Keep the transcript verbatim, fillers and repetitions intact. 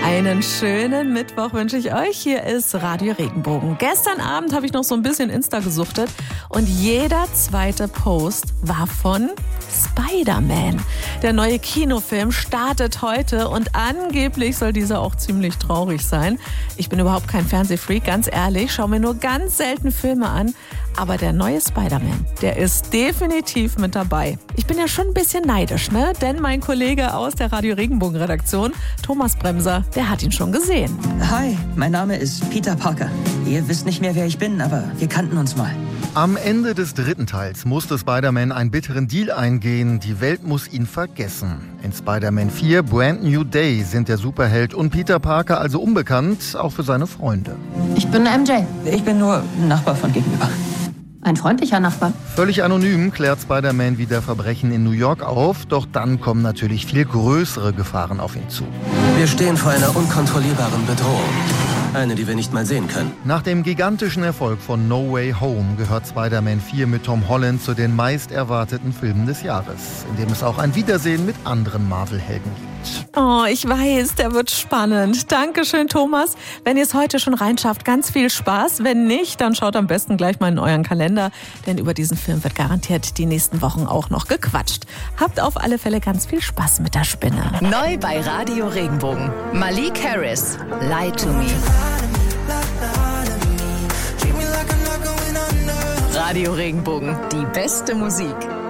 Einen schönen Mittwoch wünsche ich euch. Hier ist Radio Regenbogen. Gestern Abend habe ich noch so ein bisschen Insta gesuchtet und jeder zweite Post war von Spider-Man. Der neue Kinofilm startet heute und angeblich soll dieser auch ziemlich traurig sein. Ich bin überhaupt kein Fernsehfreak, ganz ehrlich, schaue mir nur ganz selten Filme an. Aber der neue Spider-Man, der ist definitiv mit dabei. Ich bin ja schon ein bisschen neidisch, ne? Denn mein Kollege aus der Radio Regenbogen-Redaktion, Thomas Bremser, der hat ihn schon gesehen. Hi, mein Name ist Peter Parker. Ihr wisst nicht mehr, wer ich bin, aber wir kannten uns mal. Am Ende des dritten Teils musste Spider-Man einen bitteren Deal eingehen. Die Welt muss ihn vergessen. In Spider-Man vier Brand New Day sind der Superheld und Peter Parker also unbekannt, auch für seine Freunde. Ich bin M J. Ich bin nur ein Nachbar von gegenüber. Ein freundlicher Nachbar. Völlig anonym klärt Spider-Man wieder Verbrechen in New York auf, doch dann kommen natürlich viel größere Gefahren auf ihn zu. Wir stehen vor einer unkontrollierbaren Bedrohung. Eine, die wir nicht mal sehen können. Nach dem gigantischen Erfolg von No Way Home gehört Spider-Man vier mit Tom Holland zu den meist erwarteten Filmen des Jahres, in dem es auch ein Wiedersehen mit anderen Marvel-Helden gibt. Oh, ich weiß, der wird spannend. Dankeschön, Thomas. Wenn ihr es heute schon reinschafft, ganz viel Spaß. Wenn nicht, dann schaut am besten gleich mal in euren Kalender, denn über diesen Film wird garantiert die nächsten Wochen auch noch gequatscht. Habt auf alle Fälle ganz viel Spaß mit der Spinne. Neu bei Radio Regenbogen. Malik Harris, Lie to Me. Radio Regenbogen, die beste Musik.